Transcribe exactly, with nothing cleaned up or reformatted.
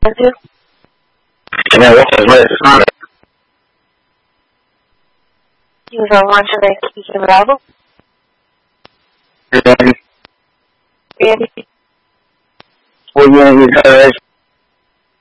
to? Yeah, this is Liz Sonic. You don't want to make speak available? Randy. Randy? Well, yeah, you got it.